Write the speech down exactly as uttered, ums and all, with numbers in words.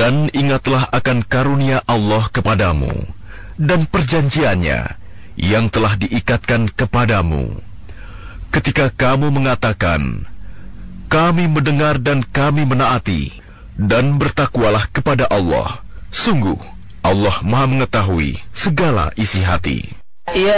Dan ingatlah akan karunia Allah kepadamu dan perjanjiannya yang telah diikatkan kepadamu. Ketika kamu mengatakan, kami mendengar dan kami menaati, dan bertakwalah kepada Allah. Sungguh, Allah Maha mengetahui segala isi hati.